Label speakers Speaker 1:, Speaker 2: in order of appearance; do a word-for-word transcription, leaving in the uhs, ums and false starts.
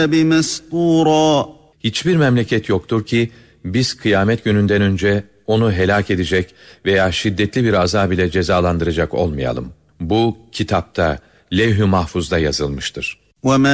Speaker 1: بِمَسْطُورًا.
Speaker 2: Hiçbir memleket yoktur ki biz kıyamet gününden önce onu helak edecek veya şiddetli bir azab ile cezalandıracak olmayalım. Bu kitapta, levh-i mahfuzda yazılmıştır.
Speaker 1: وَمَا